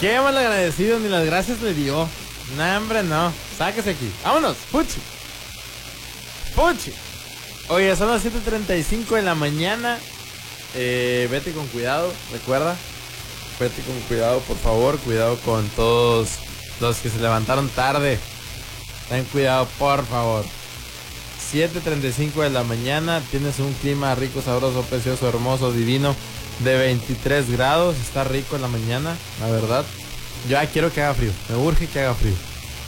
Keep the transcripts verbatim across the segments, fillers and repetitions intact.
Qué mal agradecido, ni las gracias le dio. No, hombre, no. Sáquese aquí. Vámonos, Puchi. Puchi. Oye, son las siete treinta y cinco de la mañana. Eh, vete con cuidado, recuerda. Vete con cuidado, por favor. Cuidado con todos los que se levantaron tarde. Ten cuidado, por favor. siete treinta y cinco de la mañana. Tienes un clima rico, sabroso, precioso, hermoso, divino. De veintitrés grados. Está rico en la mañana, la verdad. Yo ya quiero que haga frío. Me urge que haga frío.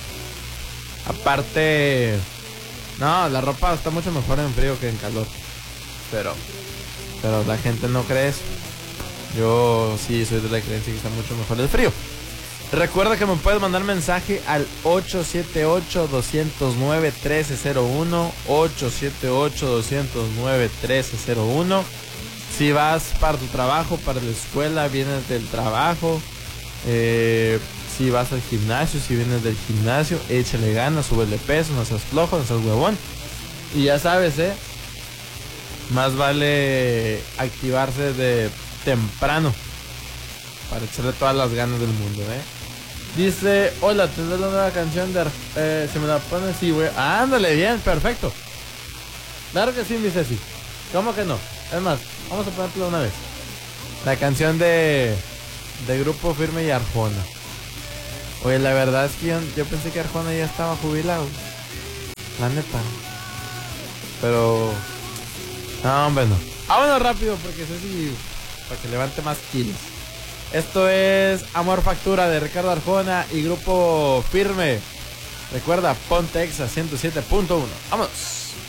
Aparte... No, la ropa está mucho mejor en frío que en calor. Pero... Pero la gente no cree eso. Yo sí soy de la creencia que está mucho mejor el frío. Recuerda que me puedes mandar mensaje al ocho siete ocho, dos cero nueve, uno tres cero uno. ocho siete ocho, dos cero nueve, uno tres cero uno. Si vas para tu trabajo, para la escuela, vienes del trabajo, eh, si vas al gimnasio, si vienes del gimnasio, échale ganas, súbele peso, no seas flojo, no seas huevón. Y ya sabes, eh, más vale activarse de temprano para echarle todas las ganas del mundo, eh. Dice, hola, te doy la nueva canción de... Eh, ¿se me la pones? Sí, güey. Ándale, bien, perfecto. Claro que sí, mi Ceci. ¿Cómo que no? Es más, vamos a ponértela una vez. La canción de... de Grupo Firme y Arjona. Oye, la verdad es que yo, yo pensé que Arjona ya estaba jubilado. La neta. Pero... No, hombre, no. Vámonos rápido porque Ceci... para que levante más kilos. Esto es Amor Factura de Ricardo Arjona y Grupo Firme. Recuerda, Ponte Exa ciento siete punto uno. ¡Vámonos!